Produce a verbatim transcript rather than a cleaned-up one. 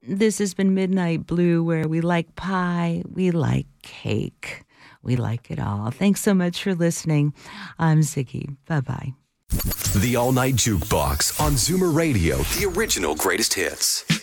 This has been Midnight Blue, where we like pie, we like cake, we like it all. Thanks so much for listening. I'm Ziggy. Bye-bye. The All Night Jukebox on Zoomer Radio, the original greatest hits.